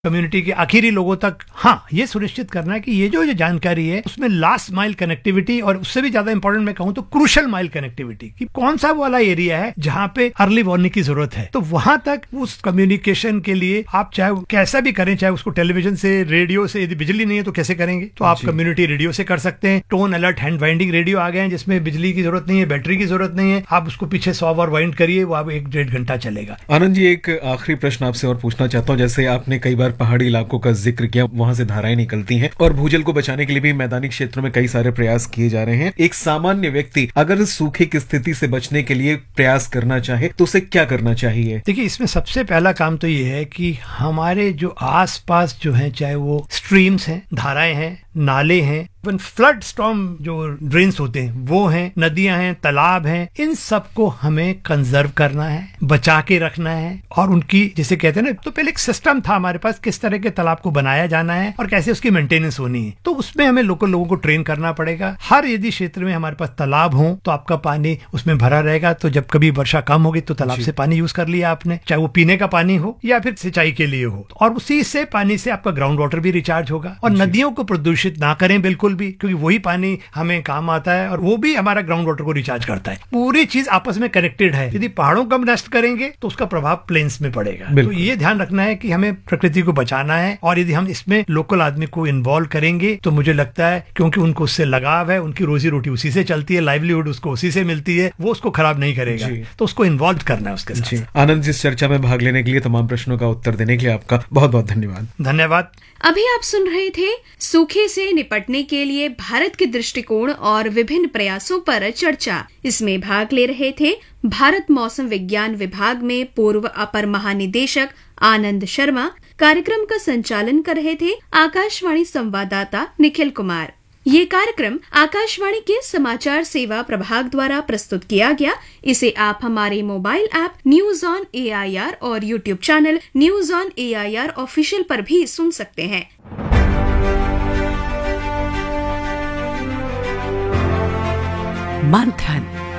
Community के आखिरी लोगों तक, हाँ, ये सुनिश्चित करना है कि ये जो जानकारी है उसमें लास्ट माइल कनेक्टिविटी, और उससे भी ज्यादा इंपॉर्टेंट मैं कहूँ तो क्रूशल माइल कनेक्टिविटी, कि कौन सा वाला एरिया है जहाँ पे अर्ली वार्निंग की जरूरत है, तो वहां तक उस कम्युनिकेशन के लिए आप चाहे कैसा भी करें, चाहे उसको टेलीविजन से, रेडियो से, यदि बिजली नहीं है तो कैसे करेंगे, तो आप कम्युनिटी रेडियो से कर सकते हैं। Tone alert hand winding radio आ गए हैं जिसमें बिजली की जरूरत नहीं है, बैटरी की जरूरत नहीं है, आप उसको पीछे 100 बार वाइंड करिए, वो आप 1-1.5 घंटा चलेगा। आनंद जी, एक आखिरी प्रश्न आपसे और पूछना चाहता हूँ। जैसे आपने कई बार पहाड़ी इलाकों का जिक्र किया, वहां से धाराएं निकलती हैं और भूजल को बचाने के लिए भी मैदानी क्षेत्रों में कई सारे प्रयास किए जा रहे हैं। एक सामान्य व्यक्ति अगर सूखे की स्थिति से बचने के लिए प्रयास करना चाहे तो उसे क्या करना चाहिए? देखिए, इसमें सबसे पहला काम तो ये है कि हमारे जो आसपास जो है, चाहे वो स्ट्रीम्स हैं, धाराएं हैं, नाले हैं, फ्लड स्टॉर्म जो ड्रेन्स होते हैं वो हैं, नदियां हैं, तालाब हैं, इन सबको हमें कंजर्व करना है, बचा के रखना है, और उनकी, जैसे कहते हैं ना, तो पहले एक सिस्टम था हमारे पास किस तरह के तालाब को बनाया जाना है और कैसे उसकी मेंटेनेंस होनी है, तो उसमें हमें लोकल लोगों को ट्रेन करना पड़ेगा। हर यदि क्षेत्र में हमारे पास तालाब हो तो आपका पानी उसमें भरा रहेगा, तो जब कभी वर्षा कम होगी तो तालाब से पानी यूज कर लिया आपने, चाहे वो पीने का पानी हो या फिर सिंचाई के लिए हो, और उसी से पानी से आपका ग्राउंड वाटर भी रिचार्ज होगा। और नदियों को प्रदूषित ना करें बिल्कुल भी, क्योंकि वही पानी हमें काम आता है और वो भी हमारा ग्राउंड वाटर को रिचार्ज करता है। पूरी चीज आपस में कनेक्टेड है। यदि पहाड़ों को हम नष्ट करेंगे तो उसका प्रभाव प्लेन्स में पड़ेगा। तो ये ध्यान रखना है कि हमें प्रकृति को बचाना है, और यदि हम इसमें लोकल आदमी को इन्वॉल्व करेंगे तो मुझे लगता है, क्योंकि उनको उससे लगाव है, उनकी रोजी रोटी उसी से चलती है, लाइवलीहुड उसको उसी से मिलती है, वो उसको खराब नहीं करेगा, तो उसको इन्वॉल्व करना है उसके साथ। आनंद, इस चर्चा में भाग लेने के लिए, तमाम प्रश्नों का उत्तर देने के लिए आपका बहुत बहुत धन्यवाद। धन्यवाद। अभी आप सुन रहे थे सूखे से निपटने के लिए भारत के दृष्टिकोण और विभिन्न प्रयासों पर चर्चा। इसमें भाग ले रहे थे भारत मौसम विज्ञान विभाग में पूर्व अपर महानिदेशक आनंद शर्मा। कार्यक्रम का संचालन कर रहे थे आकाशवाणी संवाददाता निखिल कुमार। ये कार्यक्रम आकाशवाणी के समाचार सेवा प्रभाग द्वारा प्रस्तुत किया गया। इसे आप हमारे mobile app news on AIR और YouTube channel news on AIR official पर भी सुन सकते हैं। मंथन।